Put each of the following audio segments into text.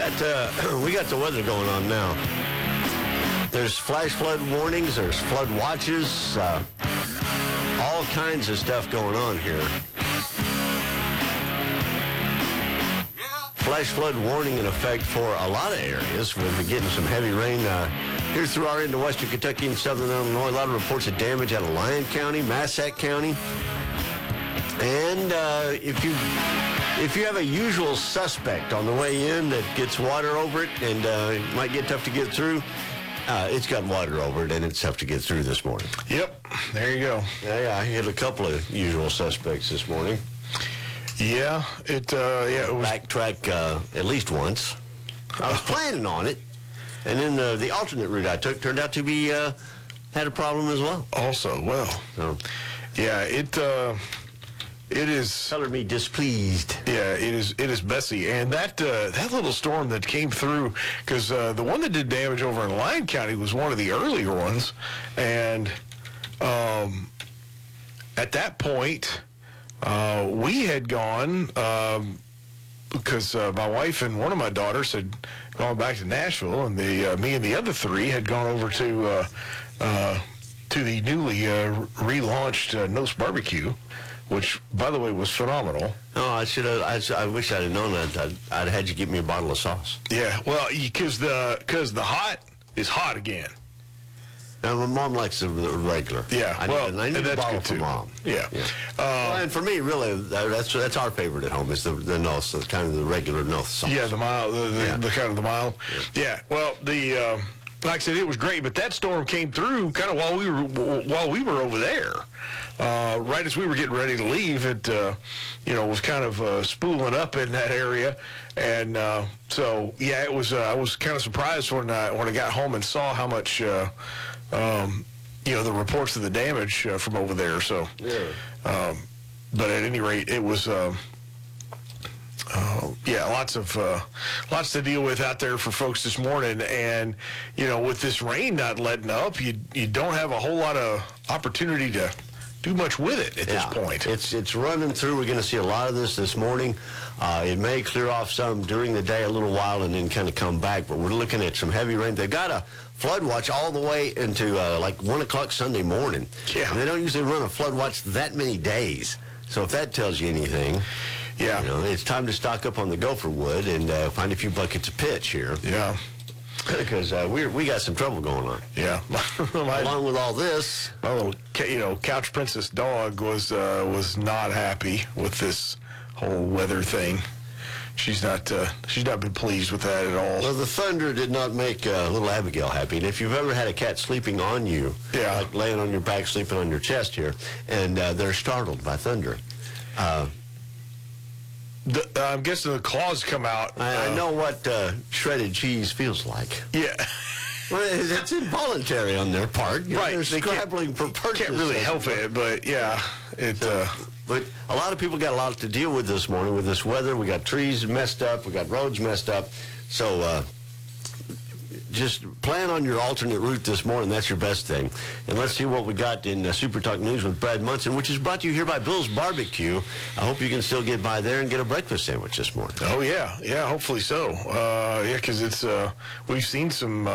got the weather going on now. There's flash flood warnings. There's flood watches. All kinds of stuff going on here. Flash flood warning in effect for a lot of areas. We'll be getting some heavy rain here through our into western Kentucky and southern Illinois. A lot of reports of damage out of Lyon County, Massac County. And if you have a usual suspect on the way in that gets water over it and it might get tough to get through, it's got water over it and it's tough to get through this morning. Yep, there you go. Yeah, I hit a couple of usual suspects this morning. Yeah, it was. Backtrack at least once. I was planning on it, and then the alternate route I took turned out to be had a problem as well. Also, well, So, yeah, it is. color me displeased. Yeah, it is messy, and that little storm that came through, because the one that did damage over in Lyon County was one of the earlier ones, and at that point. We had gone because my wife and one of my daughters had gone back to Nashville, and me and the other three had gone over to the newly relaunched Nose Barbecue, which, by the way, was phenomenal. Oh, I wish I'd have known that. I'd had you get me a bottle of sauce. Yeah, well, because the hot is hot again. Now, my mom likes the regular. Yeah, I need a that's bottle good for too. Mom. Yeah. Well, and for me, really, that's our favorite at home is the Noth, so kind of the regular Noth sauce. Yeah, the mild, the kind of the mild. Yeah. Well, like I said, it was great, but that storm came through kind of while we were over there. Right as we were getting ready to leave, it was kind of spooling up in that area, and so yeah, it was. I was kind of surprised when I got home and saw how much. The reports of the damage from over there. So, Yeah. But at any rate, it was, lots to deal with out there for folks this morning. And, with this rain not letting up, you don't have a whole lot of opportunity to do much with it at this point. It's running through. We're going to see a lot of this morning. It may clear off some during the day a little while and then kind of come back, but we're looking at some heavy rain. They've got a flood watch all the way into like 1 o'clock Sunday morning. Yeah. And they don't usually run a flood watch that many days. So if that tells you anything, Yeah. It's time to stock up on the gopher wood and find a few buckets of pitch here. Yeah. Because we got some trouble going on. Yeah. Along with all this, My little, Couch Princess dog was not happy with this whole weather thing. She's not been pleased with that at all. well, the thunder did not make little Abigail happy. And if you've ever had a cat sleeping on you, Yeah. like laying on your back, sleeping on your chest here, and they're startled by thunder, I'm guessing the claws come out. I know what shredded cheese feels like. Yeah. Well, it's involuntary on their part. Right. They're They can't- scrabbling for purchase. Can't really help it, but yeah, it. But a lot of people got a lot to deal with this morning with this weather. We got trees messed up. We got roads messed up. So just plan on your alternate route this morning. That's your best thing. And let's see what we got in Super Talk News with Brad Munson, which is brought to you here by Bill's Barbecue. I hope you can still get by there and get a breakfast sandwich this morning. Oh yeah, hopefully so. Because it's we've seen some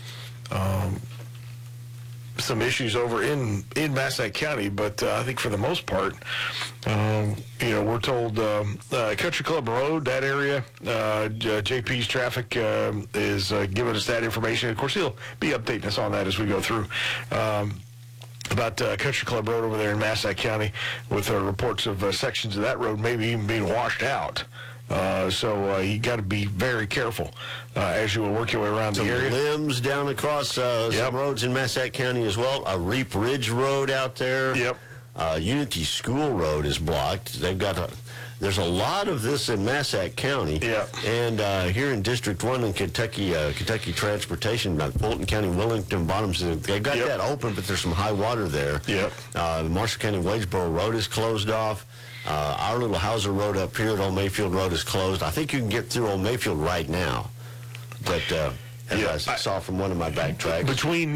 issues over in Massac County, but I think for the most part, we're told Country Club Road, that area, JP's traffic is giving us that information. Of course, he'll be updating us on that as we go through. About Country Club Road over there in Massac County with reports of sections of that road maybe even being washed out. So you got to be very careful as you work your way around the area. Limbs down across some roads in Massac County as well. A Reap Ridge Road out there. Yep. Unity School Road is blocked. There's a lot of this in Massac County. Yeah. And here in District 1 in Kentucky, Kentucky Transportation, Fulton County, Wellington Bottoms, they've got that open, but there's some high water there. Yep. Marshall County Wadesboro Road is closed off. Our little Hauser Road up here at Old Mayfield Road is closed. I think you can get through Old Mayfield right now. But as I saw from one of my backtracks. Between